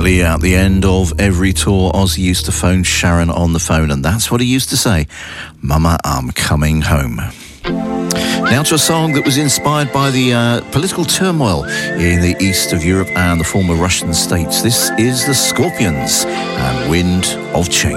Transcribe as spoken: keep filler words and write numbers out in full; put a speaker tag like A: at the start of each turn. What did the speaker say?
A: Exactly, at the end of every tour, Ozzy used to phone Sharon on the phone, and that's what he used to say: "Mama, I'm coming home." Now to a song that was inspired by the uh, political turmoil in the east of Europe and the former Russian states. This is the Scorpions and Wind of Change.